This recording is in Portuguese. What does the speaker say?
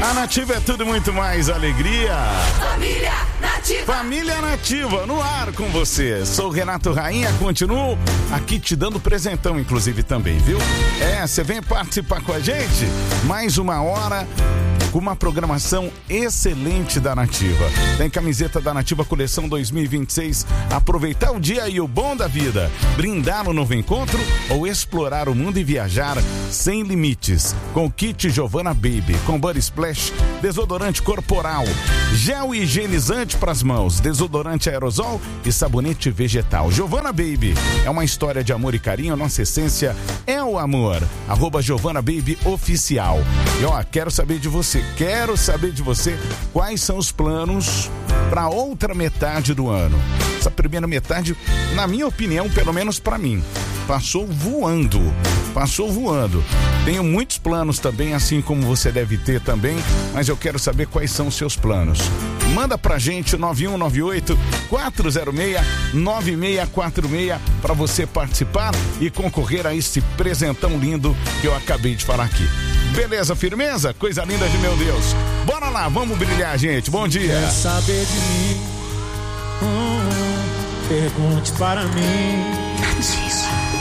A Nativa é tudo muito mais alegria. Família Nativa. Família Nativa, no ar com você. Sou Renato Rainha, continuo aqui te dando presentão, inclusive, também, viu? Você vem participar com a gente? Mais uma hora com uma programação excelente da Nativa. Tem camiseta da Nativa Coleção 2026. Aproveitar o dia e o bom da vida. Brindar no novo encontro ou explorar o mundo e viajar sem limites. Com kit Giovanna Baby, com Body Splash, desodorante corporal, gel higienizante para as mãos, desodorante aerosol e sabonete vegetal. Giovanna Baby é uma história de amor e carinho. Nossa essência é o amor. @Giovanna Baby Oficial. E quero saber de você. Quais são os planos para outra metade do ano. Essa primeira metade, na minha opinião, pelo menos para mim, passou voando. Tenho muitos planos também, assim como você deve ter também, mas eu quero saber quais são os seus planos. Manda pra gente 9198-406-9646 para você participar e concorrer a esse presentão lindo que eu acabei de falar aqui. Beleza, firmeza? Coisa linda de meu Deus. Bora lá, vamos brilhar, gente. Bom dia. Quer saber de mim? Pergunte para mim.